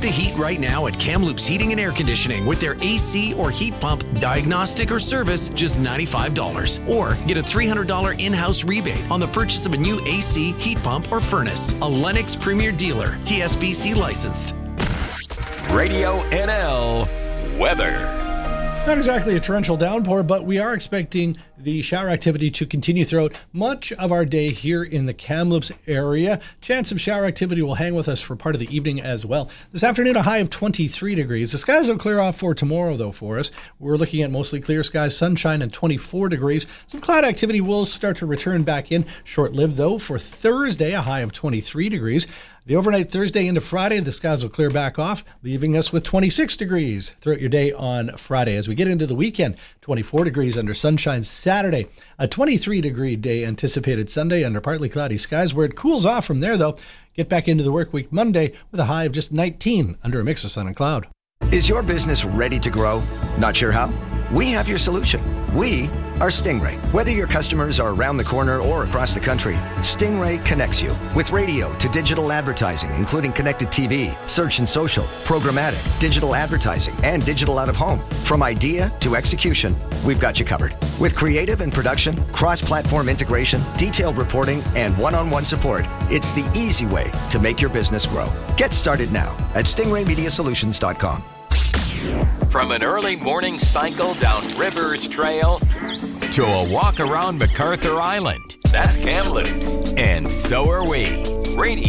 the heat right now at Kamloops Heating and Air Conditioning with their AC or heat pump diagnostic or service, just $95. Or get a $300 in-house rebate on the purchase of a new AC, heat pump, or furnace. A Lennox Premier Dealer, TSBC licensed. Radio NL weather. Not exactly a torrential downpour, but we are expecting the shower activity to continue throughout much of our day here in the Kamloops area. Chance of shower activity will hang with us for part of the evening as well. This afternoon, a high of 23 degrees. The skies will clear off for tomorrow, though, for us. We're looking at mostly clear skies, sunshine, and 24 degrees. Some cloud activity will start to return back in. Short-lived, though, for Thursday, a high of 23 degrees. The overnight Thursday into Friday, the skies will clear back off, leaving us with 26 degrees throughout your day on Friday. As we get into the weekend, 24 degrees under sunshine Saturday, a 23-degree day anticipated Sunday under partly cloudy skies, where it cools off from there, though. Get back into the work week Monday with a high of just 19 under a mix of sun and cloud. Is your business ready to grow? Not sure how? We have your solution. We are Stingray. Whether your customers are around the corner or across the country, Stingray connects you with radio to digital advertising, including connected TV, search and social, programmatic, digital advertising, and digital out of home. From idea to execution, we've got you covered. With creative and production, cross-platform integration, detailed reporting, and one-on-one support, it's the easy way to make your business grow. Get started now at stingraymediasolutions.com. From an early morning cycle down Rivers Trail to a walk around MacArthur Island, that's Kamloops. And so are we. Radio